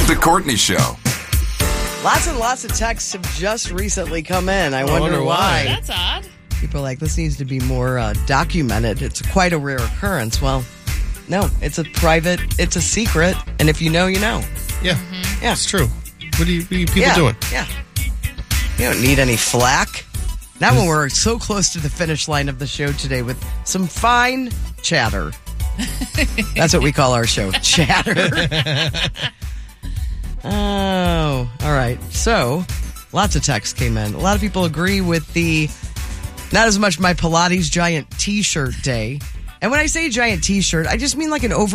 The Courtney Show. Lots and lots of texts have just recently come in. I wonder why. That's odd. People are like, this needs to be more documented. It's quite a rare occurrence. Well, no, it's it's a secret. And if you know, you know. Yeah. Yeah. It's true. What are you people doing? Yeah. You don't need any flack. Not when we're so close to the finish line of the show today with some fine chatter. That's what we call our show, chatter. Oh, all right. So, lots of texts came in. A lot of people agree with not as much my Pilates giant t-shirt day. And when I say giant t-shirt, I just mean like an over